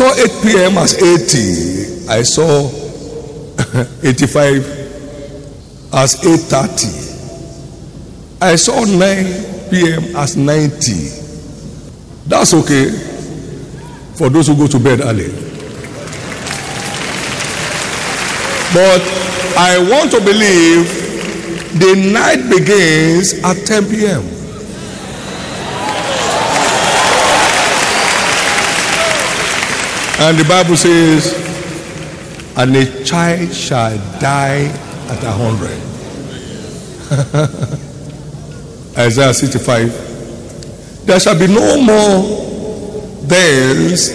saw 8 p.m. as 80. I saw 85 as 8:30. I saw 9 p.m. as 90. That's okay for those who go to bed early. But I want to believe the night begins at 10 p.m. And the Bible says, and a child shall die at 100. Isaiah 65. There shall be no more thence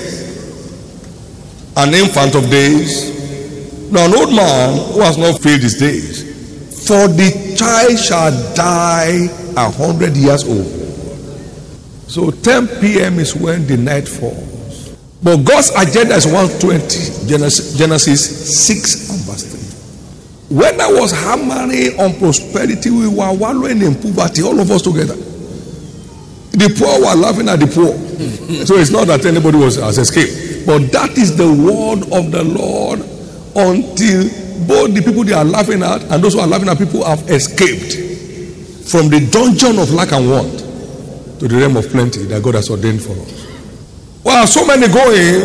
an infant of days, nor an old man who has not filled his days. For the child shall die 100 years old. So 10 p.m. is when the night falls. But God's agenda is 120. Genesis 6 and verse 3. When I was hammering on prosperity, we were wallowing in poverty, all of us together. The poor were laughing at the poor. So it's not that anybody has escaped. But that is the word of the Lord, until both the people they are laughing at and those who are laughing at people have escaped from the dungeon of lack and want to the realm of plenty that God has ordained for us. Well, so many going,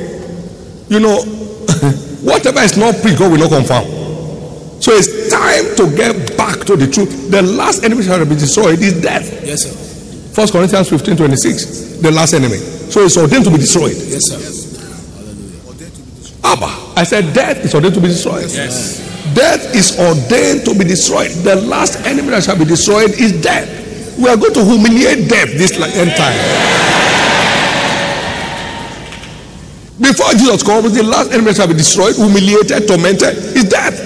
whatever is not preached, God will not confirm. So it's time to get back to the truth. The last enemy shall be destroyed is death. Yes, sir. 1 Corinthians 15:26. The last enemy. So it's ordained to be destroyed. Yes, sir. Abba, I said death is ordained to be destroyed. Yes. Death is ordained to be destroyed. The last enemy that shall be destroyed is death. We are going to humiliate death this end time. Before Jesus comes, the last enemy that shall be destroyed, humiliated, tormented, is death.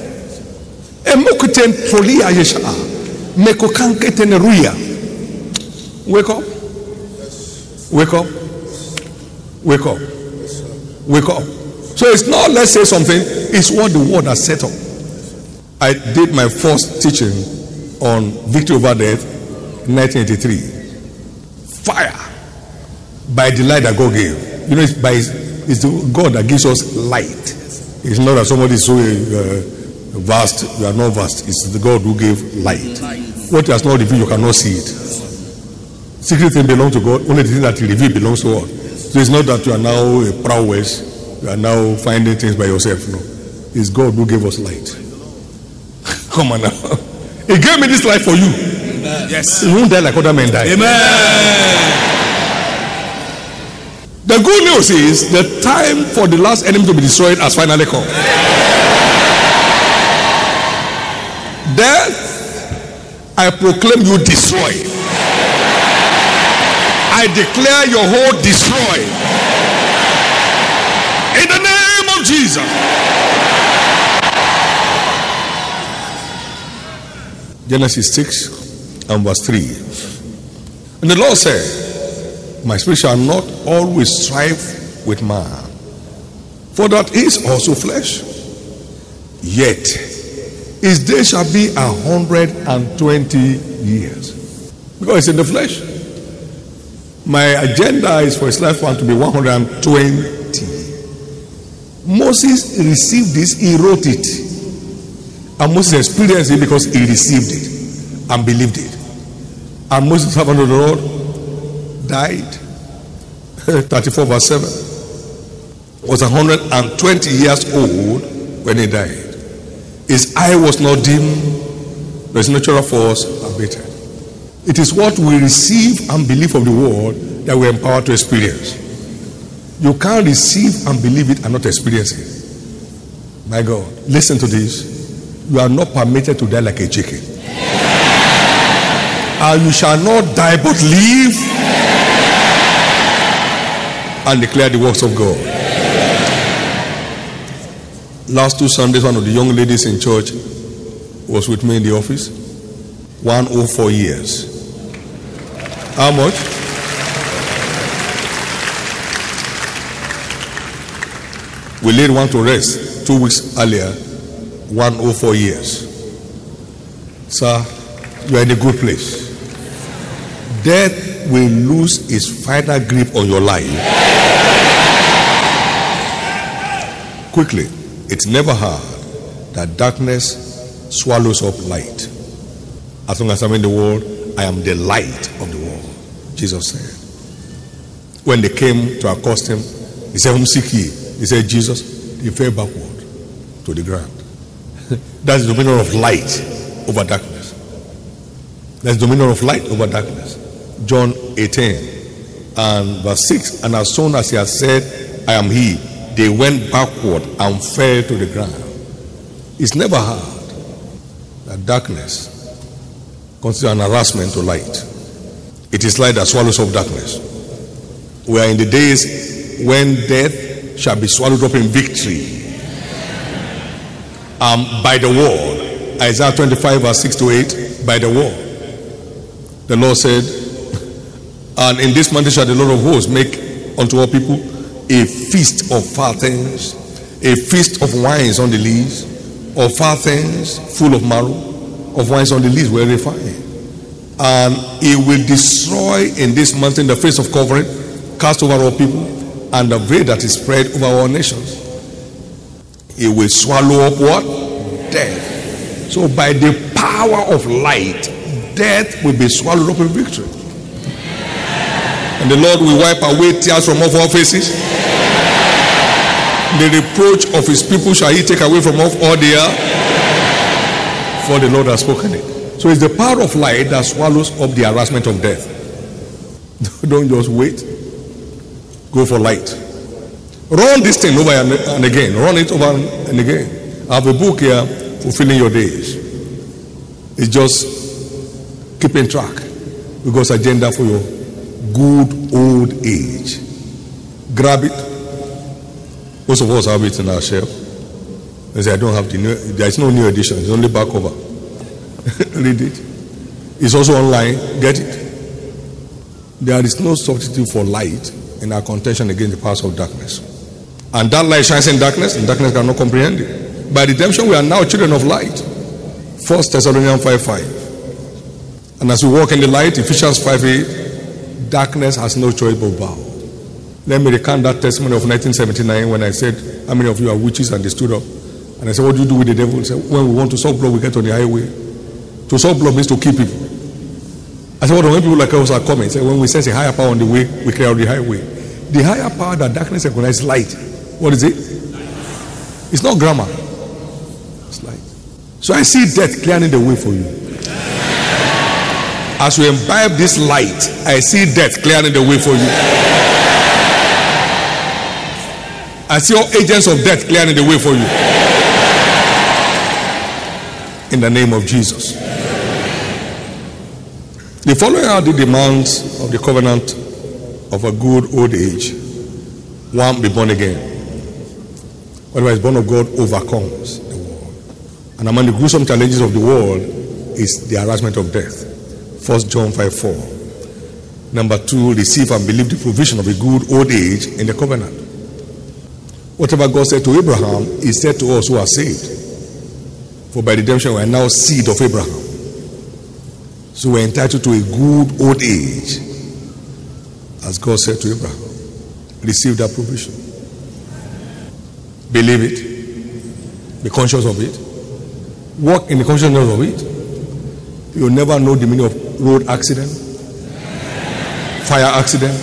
Wake up. Wake up. Wake up. Wake up. So it's not let's say something, it's what the word has set up. I did my first teaching on victory over death in 1983. Fire by the light that God gave. It's the God that gives us light. It's not that somebody is so vast, you are not vast. It's the God who gave light. What has not revealed, you cannot see it. Secret thing belongs to God. Only the thing that He revealed belongs to God. So it's not that you are now a prowess. You are now finding things by yourself. No. It's God who gave us light. Come on now. He gave me this light for you. Amen. Yes. You won't die like other men die. Amen. The good news is the time for the last enemy to be destroyed has finally come. Death, I proclaim you destroyed. I declare your whole destroyed. In the name of Jesus. Genesis 6 and verse 3. And the Lord said, my spirit shall not always strive with man, for that is also flesh. Yet his days shall be 120 years. Because it's in the flesh. My agenda is for his lifespan to be 120. Moses received this, he wrote it. And Moses experienced it because he received it and believed it. And Moses, servant of the Lord, died. 34 verse 7. Was 120 years old when he died. His eye was not dim, his natural force abated. It is what we receive and believe from the word that we are empowered to experience. You can't receive and believe it and not experience it. My God, listen to this. You are not permitted to die like a chicken. And you shall not die but live and declare the works of God. Last 2 Sundays, one of the young ladies in church was with me in the office. 104 years. How much? We laid one to rest 2 weeks earlier. 104 years. Sir, you are in a good place. Death will lose its final grip on your life. quickly. It's never hard that darkness swallows up light. As long as I'm in the world, I am the light of the world, Jesus said. When they came to accost him, he said, whom seek ye? He said, Jesus. He fell backward to the ground. That's the dominion of light over darkness. That's the dominion of light over darkness. John 18 and verse 6. And as soon as he had said, I am he, they went backward and fell to the ground. It's never hard that darkness considers an harassment to light. It is light that swallows up darkness. We are in the days when death shall be swallowed up in victory. By the word. Isaiah 25 verse 6 to 8. By the word. The Lord said, and in this mountain shall the Lord of hosts make unto all people a feast of fat things, a feast of wines on the lees, of fat things full of marrow, of wines on the lees where they find. And he will destroy in this mountain the face of covering, cast over all people, and the veil that is spread over all nations. He will swallow up what? Death. So by the power of light, death will be swallowed up in victory. And the Lord will wipe away tears from off our faces. The reproach of his people shall he take away from off all the earth. For the Lord has spoken it. So it's the power of light that swallows up the harassment of death. Don't just wait. Go for light. Run this thing over and again. Run it over and again. I have a book here, Fulfilling Your Days. It's just keeping track with God's agenda for your good old age. Grab it. Most of us have it in our shelf. They say, I don't have the new, there is no new edition, it's only back cover. Read it. It's also online. Get it. There is no substitute for light in our contention against the powers of darkness. And that light shines in darkness, and darkness cannot comprehend it. By redemption, we are now children of light. 1 Thessalonians 5:5. And as we walk in the light, Ephesians 5:8, darkness has no choice but bow. Let me recount that testimony of 1979 when I said, how many of you are witches? And they stood up. And I said, what do you do with the devil? He said, when we want to solve blood, we get on the highway. To solve blood means to kill people. I said, when people like us are coming, say, when we sense a higher power on the way, we clear out the highway. The higher power that darkness recognizes light. What is it? It's not grammar. It's light. So I see death clearing the way for you. As you imbibe this light, I see death clearing the way for you. I see all agents of death clearing the way for you. In the name of Jesus. The following are the demands of the covenant of a good old age. 1, be born again. Whatever is born of God overcomes the world. And among the gruesome challenges of the world is the harassment of death. 1 John 5:4. Number 2, receive and believe the provision of a good old age in the covenant. Whatever God said to Abraham, he said to us who are saved. For by redemption we are now seed of Abraham. So we are entitled to a good old age. As God said to Abraham. Receive that provision. Believe it. Be conscious of it. Walk in the consciousness of it. You will never know the meaning of road accident, fire accident,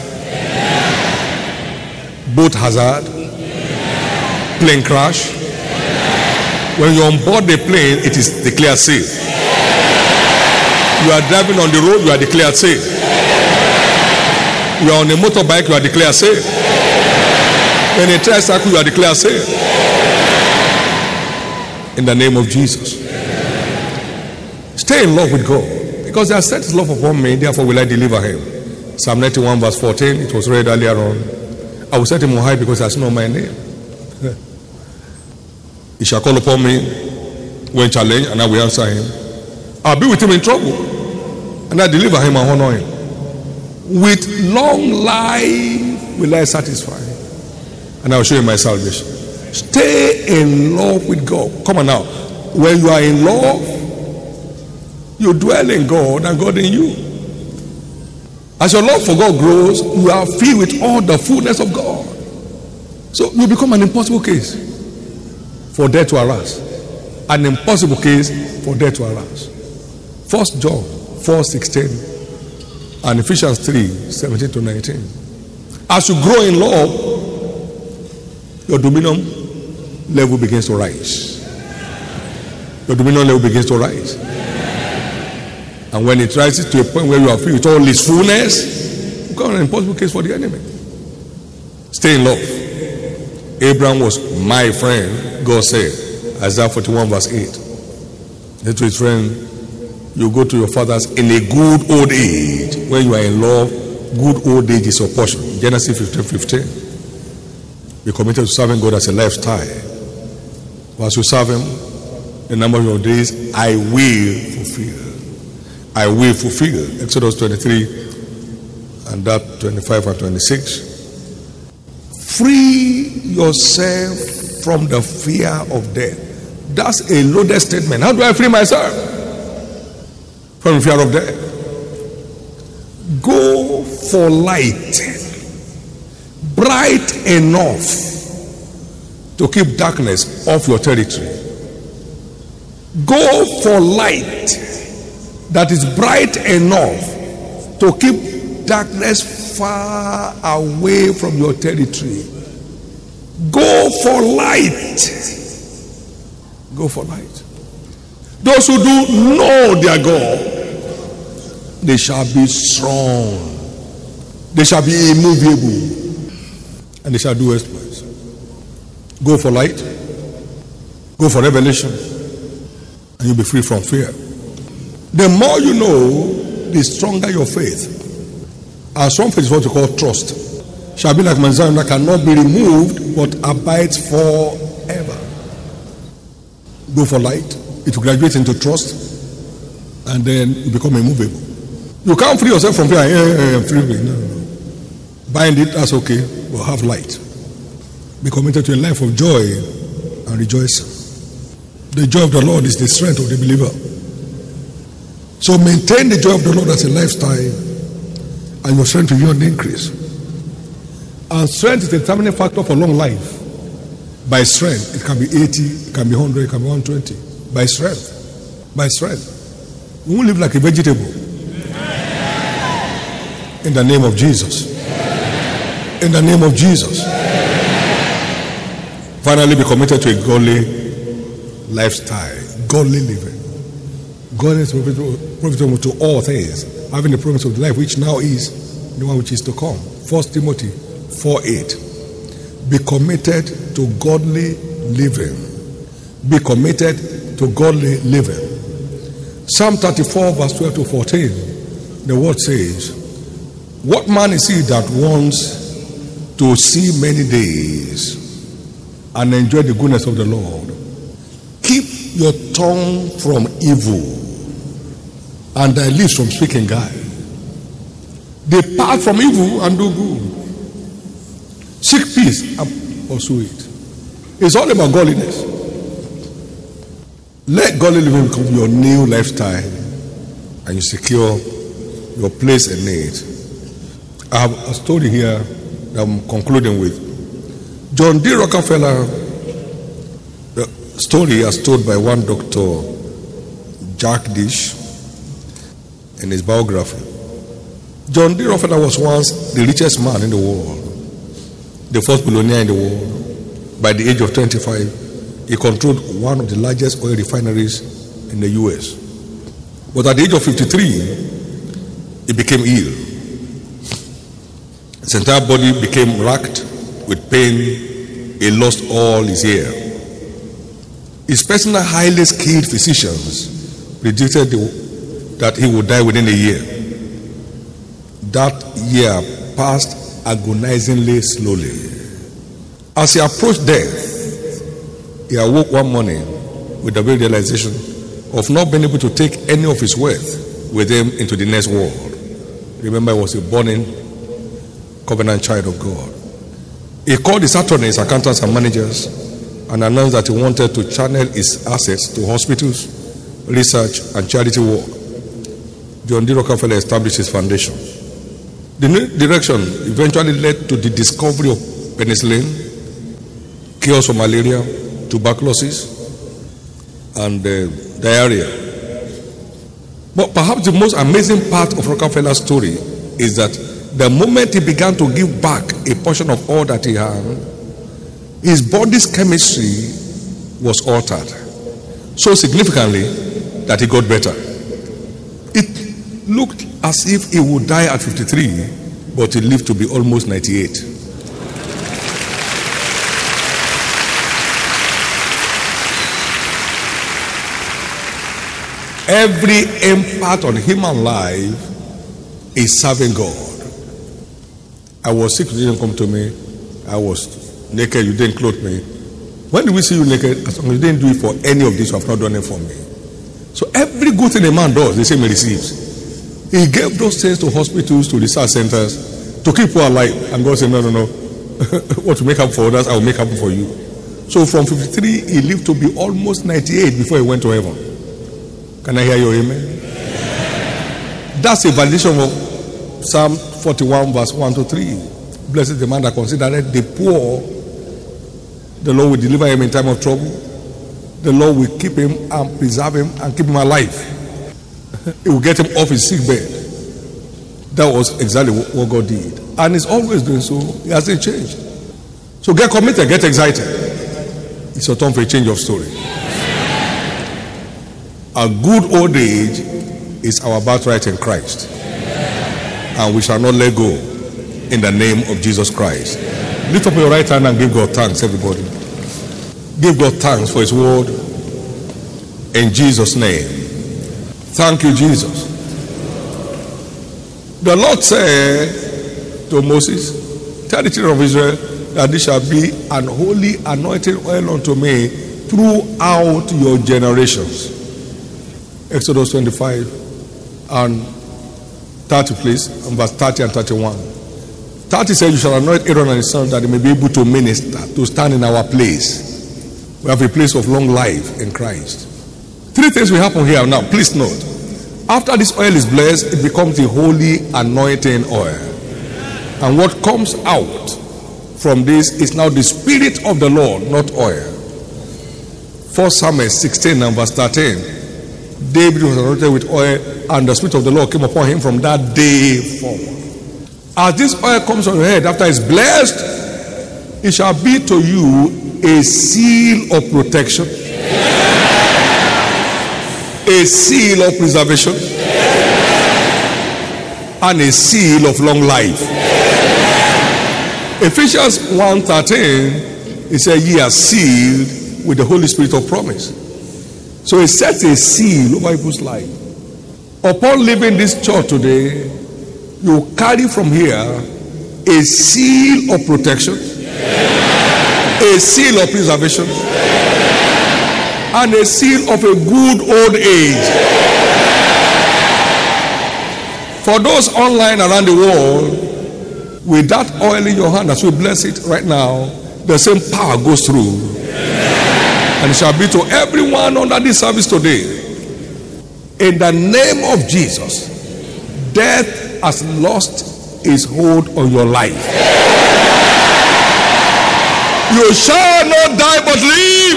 boat hazard, plane crash. When you're on board the plane, it is declared safe. You are driving on the road, you are declared safe. You are on a motorbike, you are declared safe. In a tricycle, you are declared safe. In the name of Jesus. Stay in love with God. Because He has set His love upon me, therefore will I deliver Him. Psalm 91 verse 14, it was read earlier on. I will set Him on high because He has known my name. He shall call upon me when challenged, and I will answer Him. I'll be with Him in trouble, and I deliver Him and honor Him. With long life will I satisfy Him, and I will show Him my salvation. Stay in love with God. Come on now. When you are in love, you dwell in God and God in you. As your love for God grows, you are filled with all the fullness of God. So you become an impossible case. for death to arise. An impossible case for death to arise. 1 John 4:16 and Ephesians 3:17 to 19. As you grow in love, your dominion level begins to rise. Your dominion level begins to rise. And when it rises to a point where you are free with all its fullness, you got an impossible case for the enemy. Stay in love. Abraham was my friend, God said. Isaiah 41 verse 8. Then to his friend, you go to your fathers in a good old age. When you are in love, good old age is your portion. Genesis 15:15. Be committed to serving God as a lifestyle. Once you serve Him, the number of your days I will fulfill. I will fulfill. Exodus 23 and that 25 and 26. Free yourself from the fear of death. That's a loaded statement. How do I free myself from the fear of death? Go for light, bright enough to keep darkness off your territory. Go for light that is bright enough to keep darkness far away from your territory. Go for light. Go for light. Those who do know their God, they shall be strong. They shall be immovable. And they shall do exploits. Go for light. Go for revelation. And you'll be free from fear. The more you know, the stronger your faith. Our strong faith is what we call trust. Shall be like Mount Zion that cannot be removed but abides forever. Go for light. It will graduate into trust, and then you become immovable. You can't free yourself from fear. I'm free. No. Bind it, that's okay. But have light. Be committed to a life of joy and rejoicing. The joy of the Lord is the strength of the believer. So maintain the joy of the Lord as a lifestyle, and your strength will beyond increase. And strength is the determining factor for long life. By strength, it can be 80, it can be 100, it can be 120. By strength. By strength. We won't live like a vegetable. In the name of Jesus. In the name of Jesus. Finally, be committed to a godly lifestyle. Godly living. Godliness is profitable to all things, having the promise of life which now is the one which is to come. 1 Timothy 4:8. Be committed to godly living. Be committed to godly living. Psalm 34 verse 12 to 14. The word says, what man is he that wants to see many days and enjoy the goodness of the Lord? Keep your tongue from evil and thy lips from speaking guile. Depart from evil and do good. Seek peace and pursue it. It's all about godliness. Let godly living become your new lifestyle, and you secure your place in it. I have a story here that I'm concluding with. John D. Rockefeller, the story as told by one Dr. Jack Dish in his biography. John D. Rockefeller was once the richest man in the world, the first billionaire in the world. By the age of 25, he controlled one of the largest oil refineries in the U.S. But at the age of 53, he became ill. His entire body became racked with pain. He lost all his hair. His personal highly skilled physicians predicted that he would die within a year. That year passed agonizingly slowly. As he approached death, he awoke one morning with the very realization of not being able to take any of his wealth with him into the next world. Remember, he was a born-in covenant child of God. He called his attorneys, accountants, and managers and announced that he wanted to channel his assets to hospitals, research, and charity work. John D. Rockefeller established his foundation. The new direction eventually led to the discovery of penicillin, cures for malaria, tuberculosis, and diarrhea. But perhaps the most amazing part of Rockefeller's story is that the moment he began to give back a portion of all that he had, his body's chemistry was altered so significantly that he got better. It looked as if he would die at 53, but he lived to be almost 98. Every impact on human life is serving God. I was sick, you didn't come to me. I was naked, you didn't clothe me. When did we see you naked? As long as you didn't do it for any of this, you have not done it for me. So every good thing a man does, the same he receives. He gave those things to hospitals, to research centers, to keep people alive. And God said, no. What to make up for others, I will make up for you. So from 53, he lived to be almost 98 before he went to heaven. Can I hear your amen? That's a validation of Psalm 41 verse 1 to 3. Blessed is the man that considereth the poor. The Lord will deliver him in time of trouble. The Lord will keep him and preserve him and keep him alive. He will get him off his sick bed. That was exactly what God did. And he's always doing so. He hasn't changed. So get committed, get excited. It's your time for a change of story. A good old age is our birthright in Christ. And we shall not let go in the name of Jesus Christ. Lift up your right hand and give God thanks, everybody. Give God thanks for his word in Jesus' name. Thank you, Jesus. The Lord said to Moses, tell the children of Israel that this shall be an holy anointing oil unto me throughout your generations. Exodus 25 and 30, please, and verse 30 and 31. 30 says, you shall anoint Aaron and his sons that they may be able to minister, to stand in our place. We have a place of long life in Christ. Three things will happen here now. Please note. After this oil is blessed, it becomes the holy anointing oil. And what comes out from this is now the Spirit of the Lord, not oil. 1 Samuel 16 and verse 13. David was anointed with oil, and the Spirit of the Lord came upon him from that day forward. As this oil comes on your head, after it's blessed, it shall be to you a seal of protection, a seal of preservation, and a seal of long life. Ephesians 1:13, it says, ye are sealed with the Holy Spirit of promise. So it sets a seal over people's life. Upon leaving this church today, you carry from here a seal of protection, a seal of preservation, and a seal of a good old age. For those online around the world, with that oil in your hand, as we bless it right now, the same power goes through. And it shall be to everyone under this service today. In the name of Jesus, death has lost its hold on your life. You shall not die but live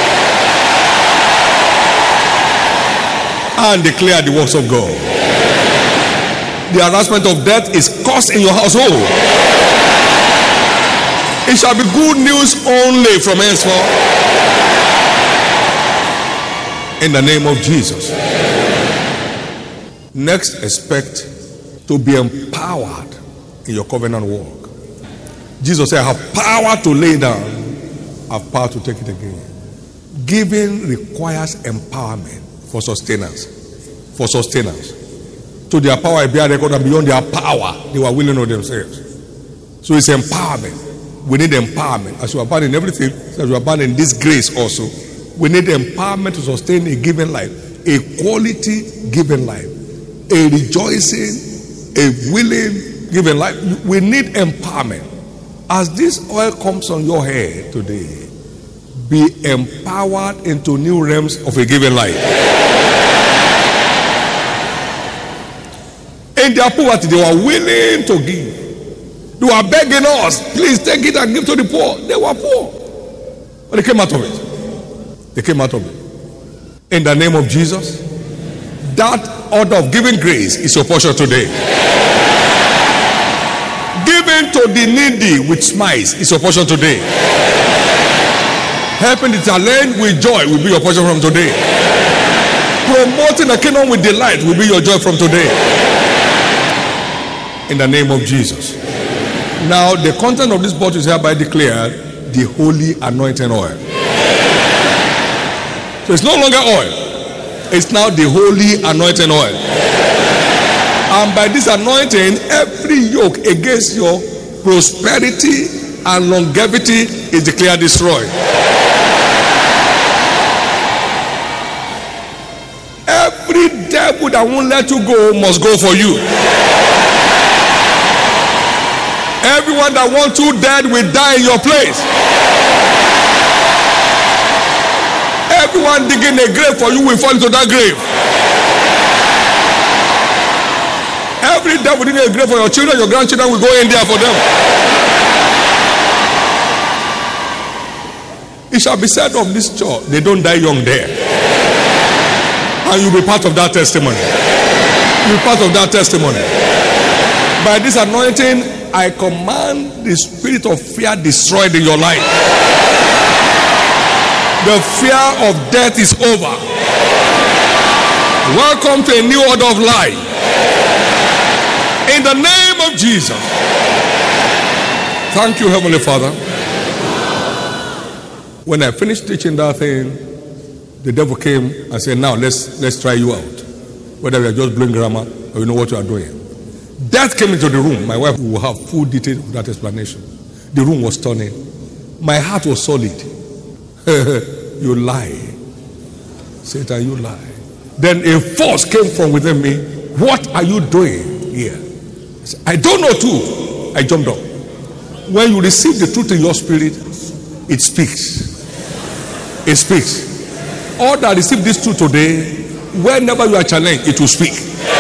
and declare the works of God. The harassment of death is cursed in your household. It shall be good news only from henceforth. In the name of Jesus. Next, expect to be empowered in your covenant work. Jesus said, I have power to lay down, I have power to take it again. Giving requires empowerment for sustenance. For sustenance. To their power, bear record, and beyond their power, they were willing of themselves. So it's empowerment. We need empowerment. As you abandon everything, as you abandon this grace also, we need empowerment to sustain a given life, a quality given life, a rejoicing, a willing given life. We need empowerment. As this oil comes on your head today, be empowered into new realms of a given life. In their poverty, they were willing to give. They were begging us, please take it and give to the poor. They were poor, but they came out of it. They came out of it. In the name of Jesus, that order of giving grace is your portion today. Giving to the needy with smiles is your portion today. Helping the talent with joy will be your portion from today. Promoting the kingdom with delight will be your joy from today. In the name of Jesus. Now, the content of this bottle is hereby declared the holy anointing oil. So it's no longer oil. It's now the holy anointing oil. And by this anointing, every yoke against your prosperity and longevity is declared destroyed. Every devil that won't let you go must go for you. Everyone that wants you dead will die in your place. Everyone digging a grave for you will fall into that grave. Every devil digging a grave for your children, your grandchildren will go in there for them. It shall be said of this church, they don't die young there. And you'll be part of that testimony. You'll be part of that testimony. By this anointing, I command the spirit of fear destroyed in your life. The fear of death is over. Welcome to a new order of life. In the name of Jesus. Thank you, Heavenly Father. When I finished teaching that thing, the devil came and said, now let's try you out. Whether we are just blowing grammar or you know what you are doing. Death came into the room. My wife will have full detail of that explanation. The room was turning. My heart was solid. You lie. Satan, you lie. Then a force came from within me. What are you doing here? I said, I don't know too. I jumped up. When you receive the truth in your spirit, it speaks. It speaks. All that receive this truth today, whenever you are challenged, it will speak.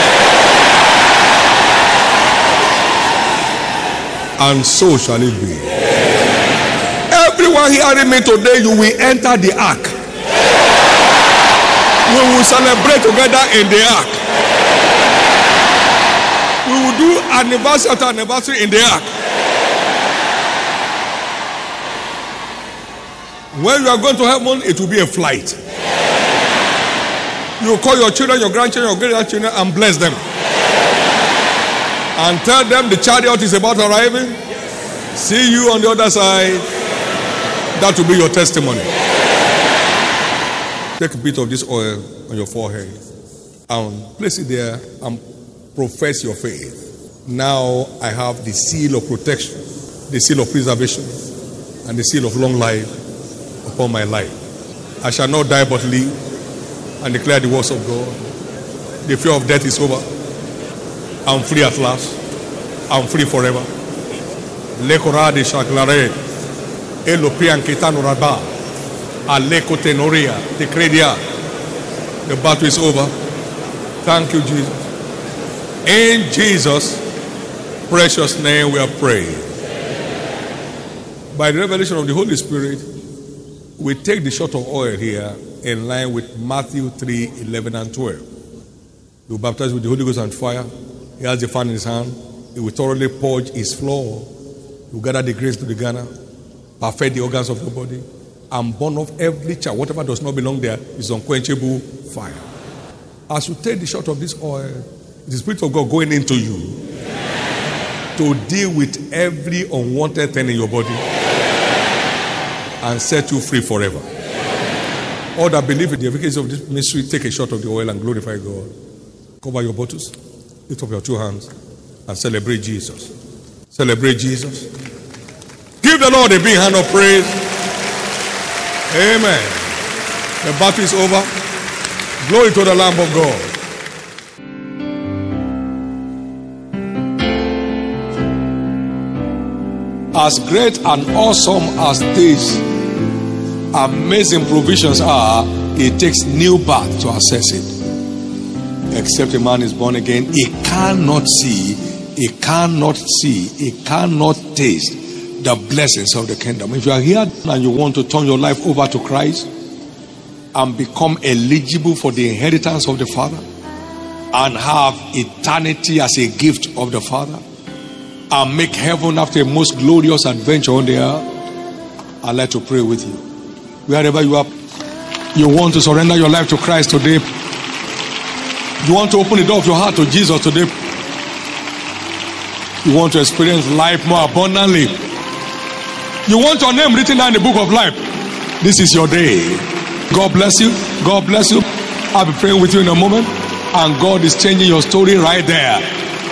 And so shall it be. Everyone hearing me today, you will enter the ark. We will celebrate together in the ark. We will do anniversary after anniversary in the ark. When you are going to heaven, it will be a flight. You will call your children, your grandchildren, your great-grandchildren and bless them. And tell them the chariot is about arriving. See you on the other side. That will be your testimony. Take a bit of this oil on your forehead and place it there and profess your faith. Now I have the seal of protection, the seal of preservation, and the seal of long life upon my life. I shall not die but live and declare the words of God. The fear of death is over. I'm free at last. I'm free forever. Lekora de shaklare elopian kitano raba aleko tenoria de credia. The battle is over. Thank you, Jesus. In Jesus' precious name we are praying. By the revelation of the Holy Spirit, we take the shot of oil here in line with Matthew 3:11 and 12. You baptize with the Holy Ghost and fire. He has the fan in his hand. He will thoroughly purge his floor. He will gather the grace to the garner, perfect the organs of your body, and burn off every chaff. Whatever does not belong there is unquenchable fire. As you take the shot of this oil, the Spirit of God going into you to deal with every unwanted thing in your body and set you free forever. All that believe in the efficacy of this mystery, take a shot of the oil and glorify God. Cover your bottles, lift up your two hands, and celebrate Jesus. Celebrate Jesus. Give the Lord a big hand of praise. Amen. The battle is over. Glory to the Lamb of God. As great and awesome as these amazing provisions are, it takes new birth to access it. Except a man is born again, he cannot see, he cannot taste the blessings of the kingdom. If you are here and you want to turn your life over to Christ, and become eligible for the inheritance of the Father and have eternity as a gift of the Father and make heaven after a most glorious adventure on the earth, I'd like to pray with you. Wherever you are, you want to surrender your life to Christ today. You want to open the door of your heart to Jesus today. You want to experience life more abundantly. You want your name written down in the book of life. This is your day. God bless you. God bless you. I'll be praying with you in a moment. And God is changing your story right there.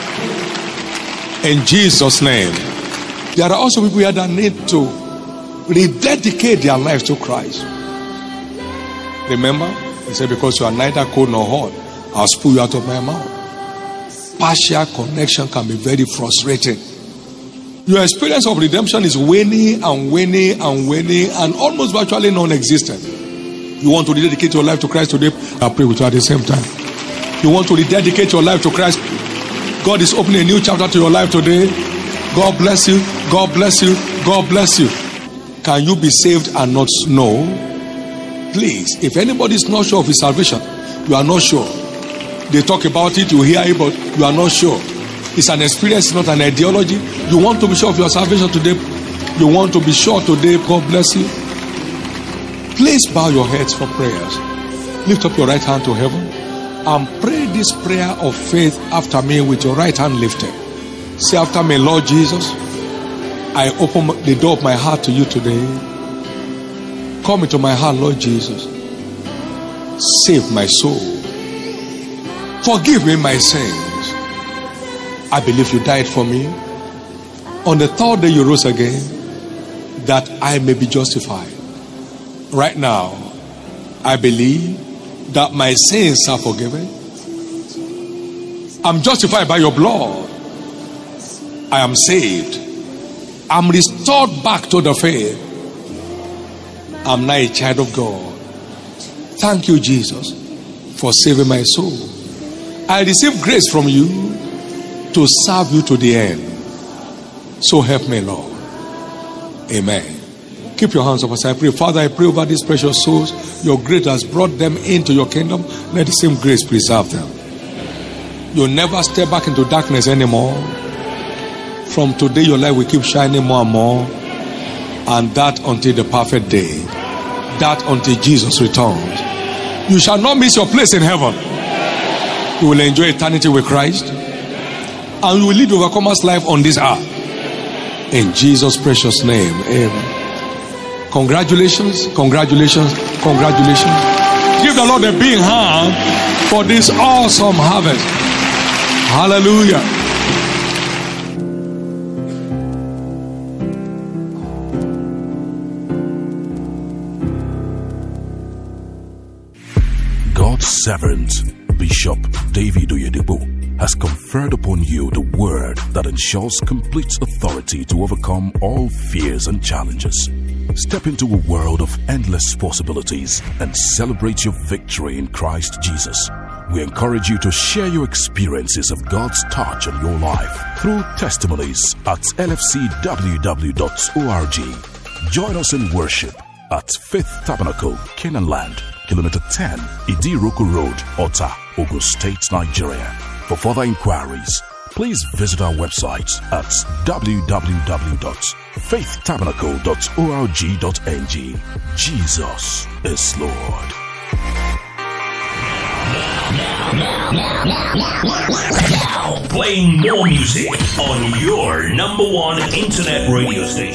In Jesus' name. There are also people here that need to rededicate their lives to Christ. Remember, he said, because you are neither cold nor hot, I'll spew you out of my mouth. Partial connection can be very frustrating. Your experience of redemption is waning and waning and waning and almost virtually non-existent. You want to rededicate your life to Christ today? I'll pray with you at the same time. You want to rededicate your life to Christ? God is opening a new chapter to your life today. God bless you. God bless you. God bless you. Can you be saved and not know? Please, if anybody is not sure of his salvation, you are not sure. They talk about it, you hear it, but you are not sure. It's an experience, not an ideology. You want to be sure of your salvation today. You want to be sure today. God bless you. Please bow your heads for prayers. Lift up your right hand to heaven and pray this prayer of faith after me with your right hand lifted. Say after me, Lord Jesus, I open the door of my heart to you today. Come into my heart, Lord Jesus. Save my soul. Forgive me my sins. I believe you died for me. On the third day you rose again, that I may be justified. Right now, I believe that my sins are forgiven. I'm justified by your blood. I am saved. I'm restored back to the faith. I'm now a child of God. Thank you, Jesus, for saving my soul. I receive grace from you to serve you to the end. So help me, Lord. Amen. Keep your hands up as I pray. Father, I pray over these precious souls. Your grace has brought them into your kingdom. Let the same grace preserve them. You'll never step back into darkness anymore. From today, your light will keep shining more and more. And that until the perfect day. That until Jesus returns. You shall not miss your place in heaven. You will enjoy eternity with Christ. And you will live the overcomer's life on this earth. In Jesus' precious name. Amen. Congratulations, congratulations, congratulations. Give the Lord a big hand for this awesome harvest. Hallelujah. God's servant, Bishop David Oyedepo, has conferred upon you the word that ensures complete authority to overcome all fears and challenges. Step into a world of endless possibilities and celebrate your victory in Christ Jesus. We encourage you to share your experiences of God's touch on your life through testimonies at lfcww.org. Join us in worship at Faith Tabernacle, Canaan Land, Kilometer 10, Idiroko Road, Ota, Ogun State, Nigeria. For further inquiries, please visit our website at www.faithtabernacle.org.ng. Jesus is Lord. Now playing more music on your #1 internet radio station.